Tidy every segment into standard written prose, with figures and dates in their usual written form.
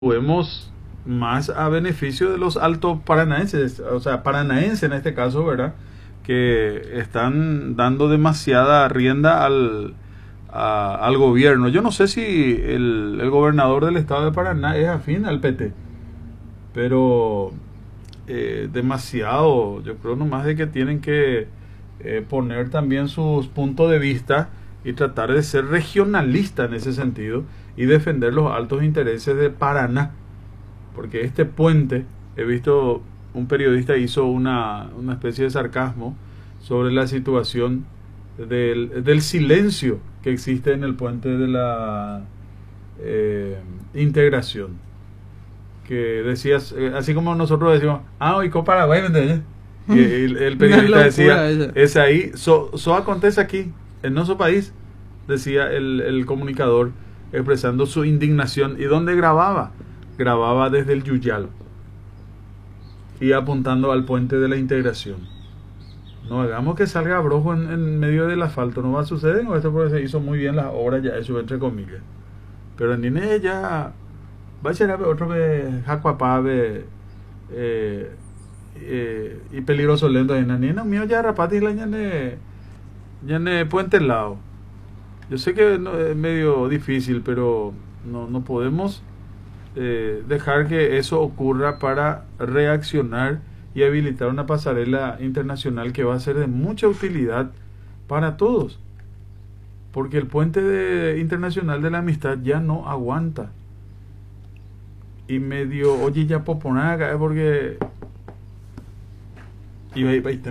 Juguemos más a beneficio de los altos paranaenses, o sea, paranaenses en este caso, ¿verdad? Que están dando demasiada rienda al gobierno. Yo no sé si el gobernador del estado de Paraná es afín al PT, pero demasiado, yo creo nomás de que tienen que poner también sus puntos de vista y tratar de ser regionalista en ese sentido y defender los altos intereses de Paraná, porque este puente, he visto un periodista hizo una especie de sarcasmo sobre la situación del silencio que existe en el puente de la integración, que decías, así como nosotros decimos, hoy con Paraguay, ¿me entiendes? Y el periodista decía, es ahí, so acontece aquí, en nuestro país, decía el comunicador, expresando su indignación. ¿Y dónde grababa? Grababa desde el Yuyal y apuntando al puente de la integración. No hagamos que salga brojo en medio del asfalto, no va a suceder, no, esto porque se hizo muy bien las obras, ya eso entre comillas. Pero en Nine ya va a ser otro que jacuapá y peligroso lento en Nina mío ya rapati la ñane puente al lado. Yo sé que no, es medio difícil, pero no podemos dejar que eso ocurra para reaccionar y habilitar una pasarela internacional que va a ser de mucha utilidad para todos. Porque el puente internacional de la amistad ya no aguanta. Y medio, oye, ya poponaga, porque... Y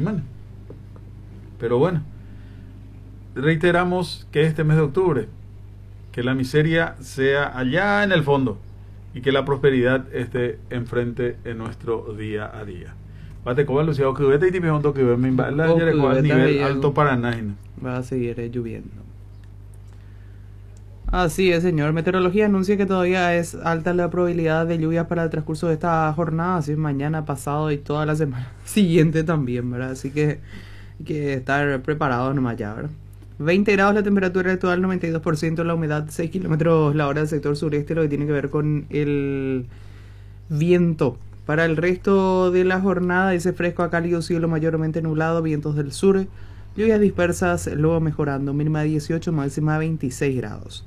pero bueno, reiteramos que este mes de octubre, que la miseria sea allá en el fondo y que la prosperidad esté enfrente en nuestro día a día. Bate coba Luciano que vete y te pregunto que me la a nivel alto Paraná. Va a seguir lloviendo. Así es, señor. Meteorología anuncia que todavía es alta la probabilidad de lluvias para el transcurso de esta jornada, así mañana, pasado y toda la semana siguiente también, ¿verdad? Así que hay que estar preparados nomás ya, ¿verdad? 20 grados la temperatura actual, 92% la humedad, 6 kilómetros la hora del sector sureste, lo que tiene que ver con el viento. Para el resto de la jornada, ese fresco a cálido, cielo mayormente nublado, vientos del sur, lluvias dispersas, luego mejorando, mínima de 18, máxima de 26 grados.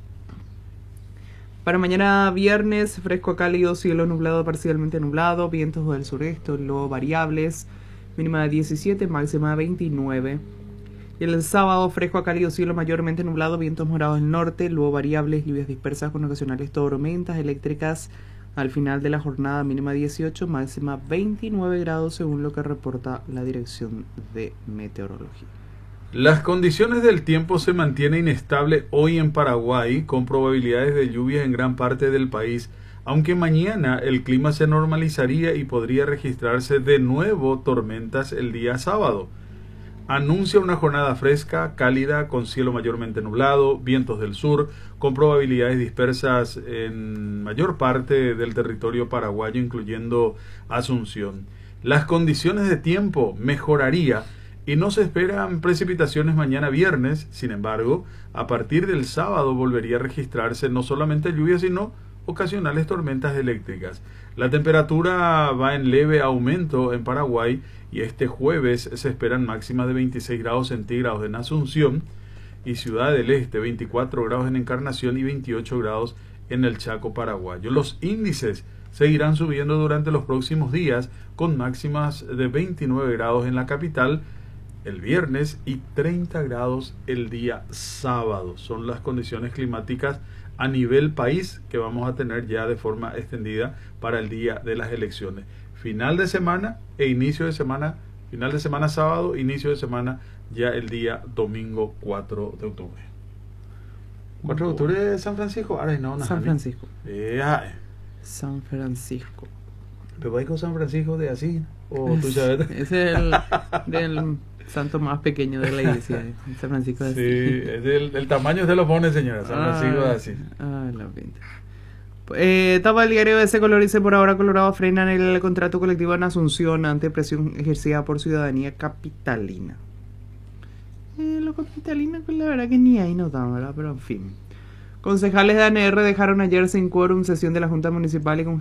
Para mañana viernes, fresco a cálido, cielo nublado, parcialmente nublado, vientos del sureste, luego variables, mínima de 17, máxima de 29. Y el sábado, fresco a cálido, cielo mayormente nublado, vientos moderados del norte, luego variables, lluvias dispersas con ocasionales tormentas eléctricas. Al final de la jornada, mínima 18, máxima 29 grados, según lo que reporta la Dirección de Meteorología. Las condiciones del tiempo se mantienen inestables hoy en Paraguay, con probabilidades de lluvias en gran parte del país, aunque mañana el clima se normalizaría y podría registrarse de nuevo tormentas el día sábado. Anuncia una jornada fresca, cálida, con cielo mayormente nublado, vientos del sur, con probabilidades dispersas en mayor parte del territorio paraguayo, incluyendo Asunción. Las condiciones de tiempo mejoraría y no se esperan precipitaciones mañana viernes. Sin embargo, a partir del sábado volvería a registrarse no solamente lluvia, sino ocasionales tormentas eléctricas. La temperatura va en leve aumento en Paraguay y este jueves se esperan máximas de 26 grados centígrados en Asunción y Ciudad del Este, 24 grados en Encarnación y 28 grados en el Chaco paraguayo. Los índices seguirán subiendo durante los próximos días, con máximas de 29 grados en la capital el viernes y 30 grados el día sábado. Son las condiciones climáticas a nivel país que vamos a tener ya de forma extendida para el día de las elecciones. Final de semana e inicio de semana, final de semana sábado, inicio de semana ya el día domingo 4 de octubre. 4 de octubre es San Francisco. San Francisco. San Francisco. ¿Pero hay con San Francisco de así? ¿O tú sabes? Es el del santo más pequeño de la iglesia, San Francisco de Asís. Sí, es del tamaño se lo pone, señora, San Francisco de Asís. La pinta. Tapa el diario de ese color, dice: por ahora Colorado frenan el contrato colectivo en Asunción ante presión ejercida por ciudadanía capitalina. Los capitalinos, pues la verdad que ni ahí no dan, ¿verdad? Pero en fin. Concejales de ANR dejaron ayer sin quórum sesión de la Junta Municipal y